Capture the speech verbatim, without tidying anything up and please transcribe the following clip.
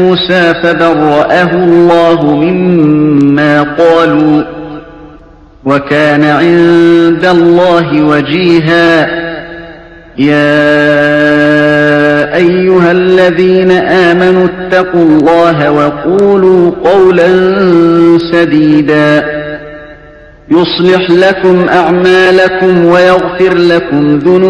موسى فبرأه الله مما قالوا وكان عند الله وجيها. يا أيها الذين آمنوا اتقوا الله وقولوا قولا سديدا يصلح لكم أعمالكم ويغفر لكم ذنوبكم